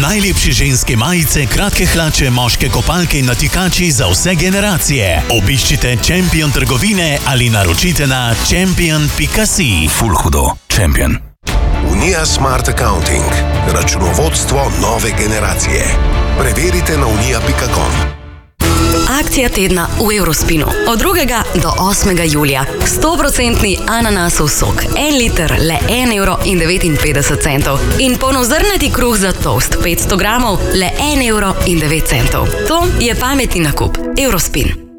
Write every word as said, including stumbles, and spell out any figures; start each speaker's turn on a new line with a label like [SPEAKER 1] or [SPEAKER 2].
[SPEAKER 1] Najlepše ženske majice, kratke hlače, moške kopalke in natikači za vse generacije. Obiščite Champion trgovine ali naročite na champion pika si.
[SPEAKER 2] Ful hudo. Champion.
[SPEAKER 3] Unija Smart Accounting. Računovodstvo nove generacije. Preverite na unija pika com.
[SPEAKER 4] Akcija tedna v Eurospinu. Od drugega do osmega julija. sto procentov ananasov sok. En liter, le en evro in devetinpetdeset centov. In polnozrnati kruh za toast. petsto gramov, le en evro in devet centov. To je pametni nakup. Eurospin.